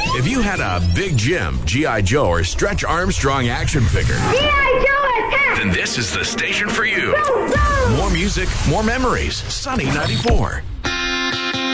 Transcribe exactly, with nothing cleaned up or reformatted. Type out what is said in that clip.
If you had a Big Jim, G I. Joe, or Stretch Armstrong action figure, G I. Joe attack! then this is the station for you. Go, go! More music, more memories. Sunny ninety-four.